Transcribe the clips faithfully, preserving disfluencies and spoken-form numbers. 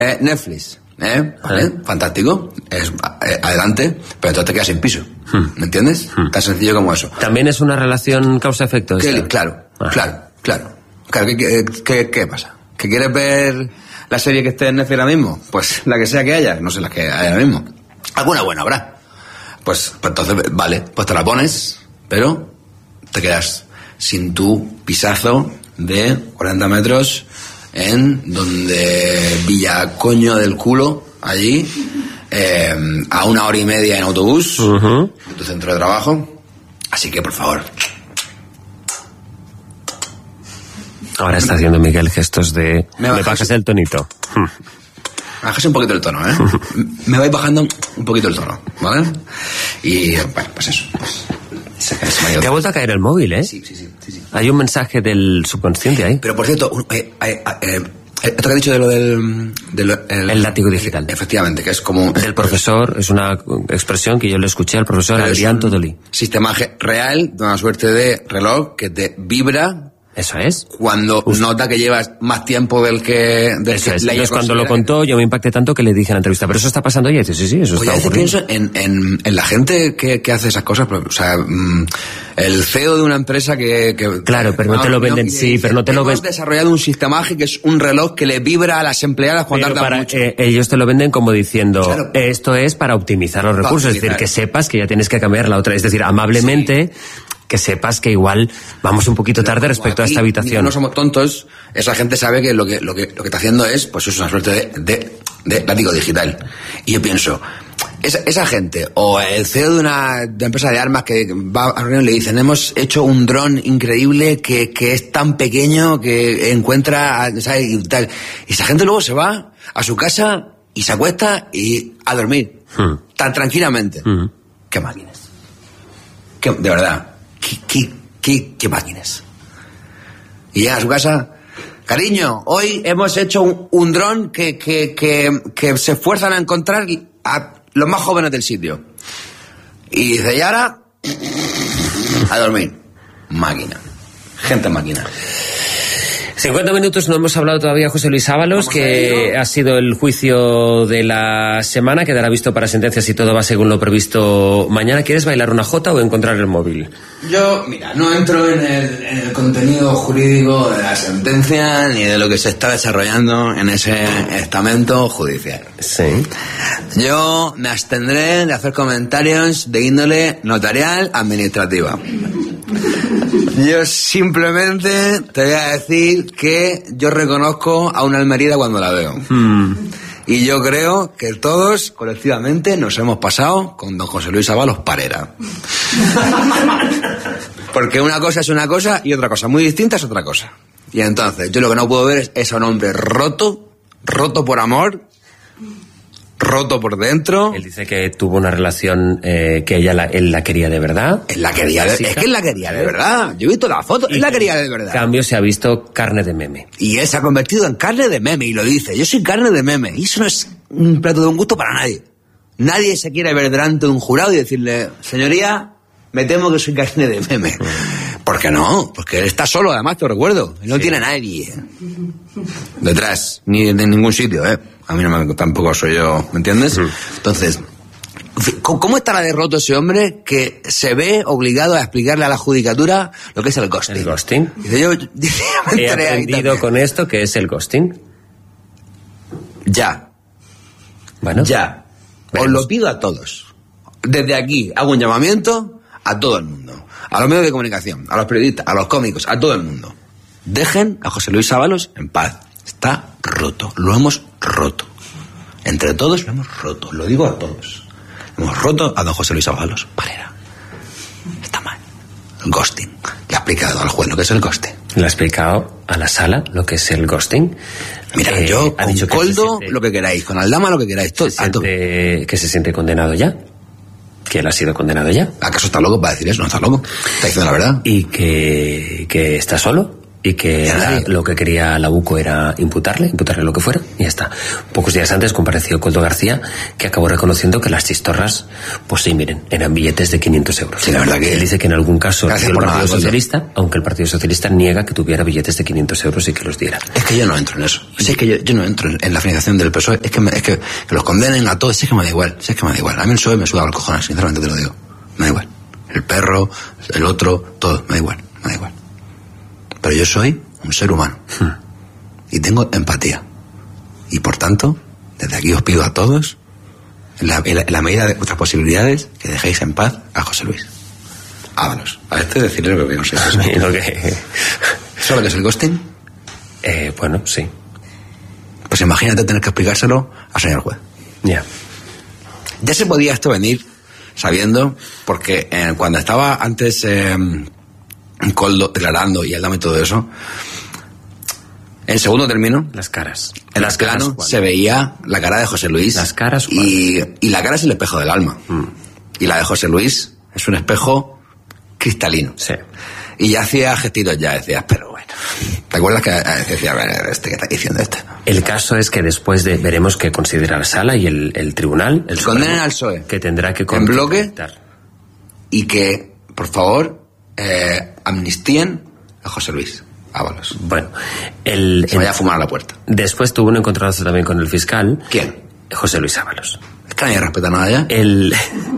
Eh, Netflix, ¿eh? ¿Vale? ¿Eh? Fantástico. Es, eh, adelante, pero entonces te quedas sin piso. Hmm. ¿Me entiendes? Hmm. Tan sencillo como eso. ¿También es una relación causa-efecto? Claro, claro, claro, claro. claro ¿qué, qué, qué, ¿Qué pasa? ¿Que quieres ver la serie que esté en Netflix ahora mismo? Pues la que sea que haya, no sé la que haya ahora mismo. Alguna buena habrá. Pues, pues entonces, vale, pues te la pones, pero te quedas sin tu pisazo de cuarenta metros en donde Villacoño del culo, allí, eh, a una hora y media en autobús, uh-huh. en tu centro de trabajo. Así que, por favor. Ahora está haciendo Miguel gestos de... Me bajas, ¿me bajas el tonito? Me bajas un poquito el tono, ¿eh? Me vais bajando un poquito el tono, ¿vale? Y, bueno, pues eso. Pues, te ha vuelto a caer el móvil, ¿eh? Sí, sí, sí. sí, sí. Hay un mensaje del subconsciente ahí. Pero, por cierto, eh, eh, eh, esto que has dicho de lo del... De lo, el, el látigo digital. Efectivamente, que es como... Del profesor, es una expresión que yo le escuché al profesor Adrián Todolí. Sistema real, de una suerte de reloj que te vibra... Eso es. Cuando Usted... nota que llevas más tiempo del que... Del eso que es. Entonces, cuando lo contó, yo me impacté tanto que le dije en la entrevista, pero eso está pasando ya. Y dice, sí, sí, eso está ocurriendo. Oye, pienso en, en, en la gente que, que hace esas cosas, pero, o sea, mmm, el C E O de una empresa que... que claro, pero no, no te lo venden, no, sí, pero no te lo venden... Hemos desarrollado un sistema que es un reloj que le vibra a las empleadas cuando tardan para, mucho. Eh, ellos te lo venden como diciendo, claro, esto es para optimizar los recursos, optimizar. Es decir, que sepas que ya tienes que cambiar la otra, es decir, amablemente... Sí. Que sepas que igual vamos un poquito tarde respecto a esta habitación. No somos tontos, esa gente sabe que lo que lo que lo que está haciendo es, pues es una suerte de, de, de látigo digital. Y yo pienso, esa, esa gente, o el C E O de una de empresa de armas que va a reunión y le dicen, hemos hecho un dron increíble que, que es tan pequeño que encuentra, ¿sabes? Y tal. Y esa gente luego se va a su casa y se acuesta y a dormir. Hmm. Tan tranquilamente. Hmm. ¿Qué máquinas? ¿Qué, de verdad? ¿Qué, qué, qué, qué máquinas? Y llega a su casa, cariño, hoy hemos hecho un, un dron que, que, que, que se esfuerzan a encontrar a los más jóvenes del sitio. Y dice, y ahora, a dormir. Máquina. Gente máquina. cincuenta minutos, no hemos hablado todavía, José Luis Ábalos, que ha sido el juicio de la semana, quedará visto para sentencias y todo va según lo previsto mañana. ¿Quieres bailar una jota o encontrar el móvil? Yo, mira, no entro en el, en el contenido jurídico de la sentencia ni de lo que se está desarrollando en ese estamento judicial. Sí. Yo me abstendré de hacer comentarios de índole notarial administrativa. Yo simplemente te voy a decir que yo reconozco a una Almerida cuando la veo. Hmm. Y yo creo que todos, colectivamente, nos hemos pasado con don José Luis Ábalos Parera. Porque una cosa es una cosa y otra cosa muy distinta es otra cosa. Y entonces, yo lo que no puedo ver es, es a un hombre roto, roto por amor, roto por dentro. Él dice que tuvo una relación eh, que ella la, él la quería de verdad. Él la quería de, es que él la quería de verdad. Yo he visto la foto, él la quería de verdad. En cambio se ha visto carne de meme. Y él se ha convertido en carne de meme y lo dice. Yo soy carne de meme. Y eso no es un plato de un gusto para nadie. Nadie se quiere ver delante de un jurado y decirle, señoría, me temo que soy carne de meme. ¿Por qué no? Porque él está solo, además, te lo recuerdo. Él no sí. tiene a nadie detrás, ni de ningún sitio, ¿eh? A mí no me, tampoco soy yo, ¿me entiendes? Mm. Entonces, ¿cómo estará de roto ese hombre que se ve obligado a explicarle a la judicatura lo que es el ghosting? ¿El ghosting? Dice, yo, yo me He aprendido con esto que es el ghosting. Ya. Bueno. Ya. Os lo pido a todos. Desde aquí hago un llamamiento a todo el mundo. A los medios de comunicación, a los periodistas, a los cómicos, a todo el mundo. Dejen a José Luis Ábalos en paz. Está roto. Lo hemos roto. Entre todos lo hemos roto. Lo digo a todos. Hemos roto a don José Luis Ábalos Parera. Está mal. El ghosting. Le ha explicado al juez lo que es el ghosting. Le ha explicado a la sala lo que es el ghosting. Mira, eh, yo con dicho Coldo siente, lo que queráis, con Aldama lo que queráis. Todo, se siente, que se siente condenado ya. Que él ha sido condenado ya. ¿Acaso está loco para decir eso? No está loco. Está diciendo la verdad. Y que, que está solo. y que la, lo que quería la UCO era imputarle, imputarle lo que fuera, y ya está. Pocos días antes compareció Koldo García, que acabó reconociendo que las chistorras, pues sí, miren, eran billetes de quinientos euros. Sí, la verdad que... Él dice que en algún caso dio el Partido nada, Socialista, Koldo. Aunque el Partido Socialista niega que tuviera billetes de quinientos euros y que los diera. Es que yo no entro en eso. Si es que yo, yo no entro en la financiación del P S O E, es que, me, es que, que los condenen a todos, si es que me da igual, si es que me da igual. A mí el P S O E me suda los cojones, sinceramente te lo digo. Me da igual. El perro, el otro, todo, me da igual, me da igual. Pero yo soy un ser humano hmm. y tengo empatía, y por tanto desde aquí os pido a todos, en la, en la, en la medida de vuestras posibilidades, que dejéis en paz a José Luis Ábalos. A este decirle lo que no sé eso. Lo que... ¿Sabes lo que es el ghosting? Eh, bueno, sí. Pues imagínate tener que explicárselo al señor juez. Ya. Yeah. Ya se podía esto venir sabiendo, porque eh, cuando estaba antes eh, Koldo declarando y Aldama y todo eso, en segundo término, las caras. En las plano se veía la cara de José Luis. Las caras. Y, y la cara es el espejo del alma. Mm. Y la de José Luis es un espejo cristalino. Sí. Y ya hacía gestitos, ya decías, pero bueno. ¿Te acuerdas que decía, a ver, este, ¿qué está diciendo este? El caso es que después de, veremos qué considera la sala y el, el tribunal. El condenen al P S O E. Que tendrá que en bloque. Y que, por favor, eh, amnistíen a José Luis Ábalos. Bueno, el, se vaya a fumar a la puerta. Después tuvo un encontronazo también con el fiscal. ¿Quién? José Luis Ábalos. Es que nadie respeta nada ya. El,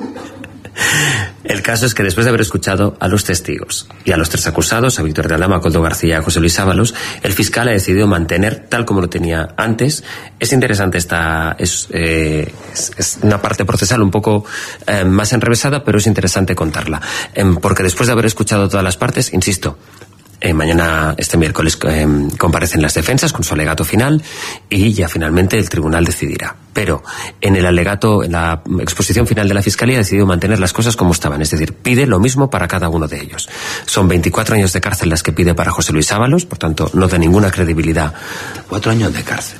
el caso es que después de haber escuchado a los testigos y a los tres acusados, a Víctor de Aldama, a Koldo García y a José Luis Ábalos, el fiscal ha decidido mantener tal como lo tenía antes. Es interesante esta, es, eh, es, es una parte procesal un poco eh, más enrevesada, pero es interesante contarla. Eh, porque después de haber escuchado todas las partes, insisto, Eh, mañana, este miércoles, eh, comparecen las defensas con su alegato final y ya finalmente el tribunal decidirá. Pero en el alegato, en la exposición final de la Fiscalía, ha decidido mantener las cosas como estaban. Es decir, pide lo mismo para cada uno de ellos. Son veinticuatro años de cárcel las que pide para José Luis Ábalos, por tanto, no da ninguna credibilidad. Cuatro años de cárcel.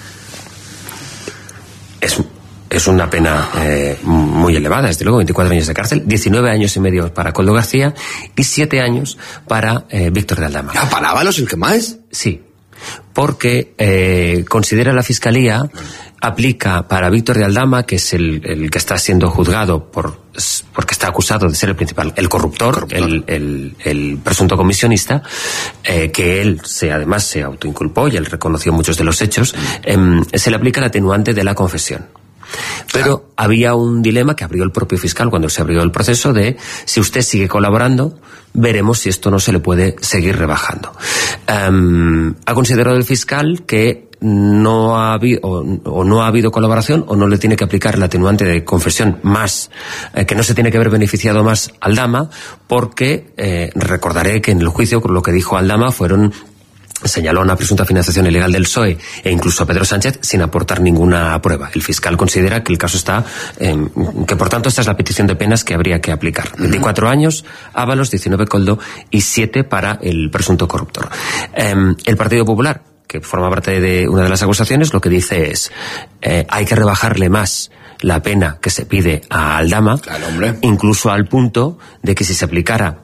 Es... Es una pena eh, muy elevada, desde luego, veinticuatro años de cárcel, diecinueve años y medio para Koldo García y siete años para eh, Víctor de Aldama. ¿Ah, para Ábalos el que más? Sí, porque eh, considera la Fiscalía, aplica para Víctor de Aldama, que es el, el que está siendo juzgado por porque está acusado de ser el principal, el corruptor, corruptor. El, el, el presunto comisionista, eh, que él se además se autoinculpó y él reconoció muchos de los hechos, eh, se le aplica el atenuante de la confesión. Pero había un dilema que abrió el propio fiscal cuando se abrió el proceso de si usted sigue colaborando, veremos si esto no se le puede seguir rebajando. Um, ha considerado el fiscal que no ha habido o, o no ha habido colaboración o no le tiene que aplicar el atenuante de confesión más, eh, que no se tiene que haber beneficiado más Aldama, porque eh, recordaré que en el juicio lo que dijo Aldama fueron señaló una presunta financiación ilegal del P S O E e incluso a Pedro Sánchez sin aportar ninguna prueba. El fiscal considera que el caso está, eh, que por tanto esta es la petición de penas que habría que aplicar. veinticuatro años, Ábalos, diecinueve Koldo y siete para el presunto corruptor. Eh, el Partido Popular, que forma parte de una de las acusaciones, lo que dice es eh, hay que rebajarle más la pena que se pide a Aldama, claro, hombre. Incluso al punto de que si se aplicara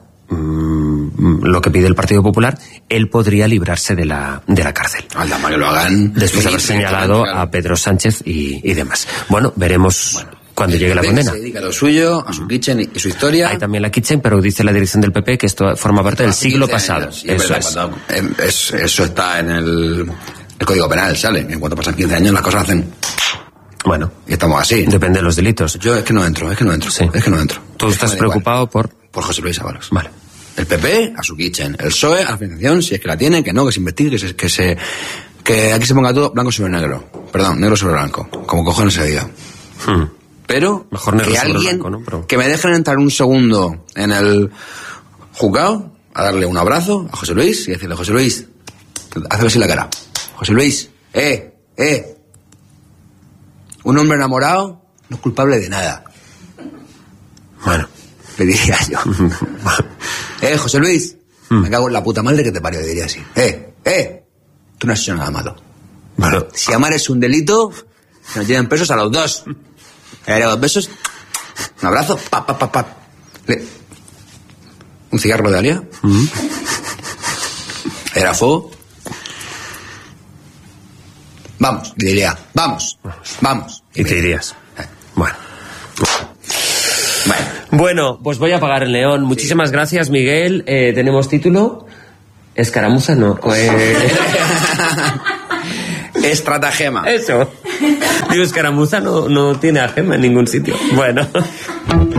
lo que pide el Partido Popular, él podría librarse de la de la cárcel. Aldama, que lo hagan. Después de haber señalado a Pedro Sánchez y, y demás. Bueno, veremos bueno, cuando llegue la condena. Se dedica a lo suyo, a su kitchen y su historia. Hay también la kitchen, pero dice la dirección del P P que esto forma parte del siglo pasado. Años, eso, es verdad, es. es. Eso está en el, el Código Penal, sale. En cuanto pasan quince años las cosas hacen... Bueno. Y estamos así. Depende de los delitos. Yo es que no entro, es que no entro. Sí. Es que no entro. ¿Tú es estás preocupado igual. por...? Por José Luis Ábalos. Vale. El P P a su kitchen, el P S O E a la financiación, si es que la tiene, que no, que se investigue, que se, que se, que aquí se ponga todo blanco sobre negro. Perdón, negro sobre blanco, como cojones se diga. Hmm. Pero mejor negro que sobre alguien, blanco, ¿no? Pero... que me dejen entrar un segundo en el juzgado, a darle un abrazo a José Luis y decirle, José Luis, hazle así la cara. José Luis, eh, eh. Un hombre enamorado no es culpable de nada. Bueno. Le diría yo. eh, José Luis, me cago en la puta madre que te parió, le diría así. Eh, eh, tú no has hecho nada malo. Bueno. Si amar es un delito, se nos tienen presos a los dos. Le daré dos besos, un abrazo, pa, pa, pa, pa. Le... ¿Un cigarro de Alia? Mm-hmm. era fuego. Vamos, y diría, vamos, vamos. Y te irías. Bueno. Bueno. Bueno, pues voy a apagar el león. Muchísimas sí. gracias, Miguel. Eh, ¿Tenemos título? ¿Escaramuza? No. Eh... Estratagema. Eso. Digo, escaramuza no, no tiene a gema en ningún sitio. Bueno.